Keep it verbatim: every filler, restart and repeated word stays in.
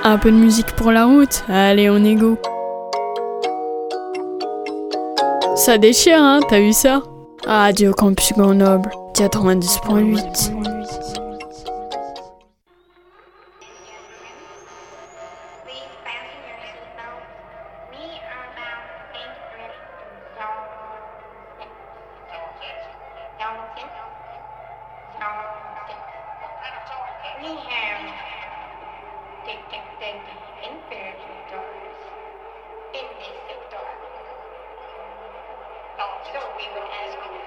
Un peu de musique pour la route, allez on est go. Ça déchire hein, t'as vu ça? Radio Campus Grenoble, quatre-vingt-dix point huit. So we would ask you